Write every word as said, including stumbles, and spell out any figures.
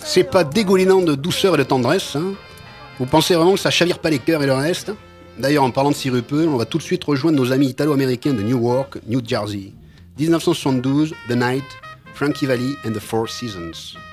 C'est pas dégoulinant de douceur et de tendresse, hein? Vous pensez vraiment que ça chavire pas les cœurs et le reste? D'ailleurs, en parlant de sirupeux, on va tout de suite rejoindre nos amis italo-américains de Newark, New Jersey. dix-neuf cent soixante-douze, The Night, Frankie Valli and the Four Seasons.